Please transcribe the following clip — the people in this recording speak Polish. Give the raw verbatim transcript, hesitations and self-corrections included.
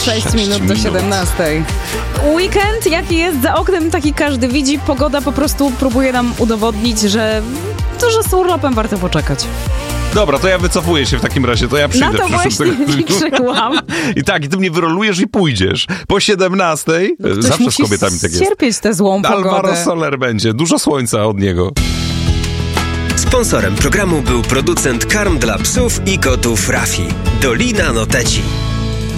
sześć minut do siedemnastej. Weekend, jaki jest za oknem, taki każdy widzi. Pogoda po prostu próbuje nam udowodnić, że to, że z urlopem warto poczekać. Dobra, to ja wycofuję się w takim razie, to ja przyjdę Na to w przyszłym właśnie liczyłam. I tak, i ty mnie wyrolujesz i pójdziesz. Po siedemnastej, no zawsze z kobietami tak jest. Cierpieć tę złą pogodę. Alvaro Soler będzie, dużo słońca od niego. Sponsorem programu był producent karm dla psów i kotów Rafi. Dolina Noteci.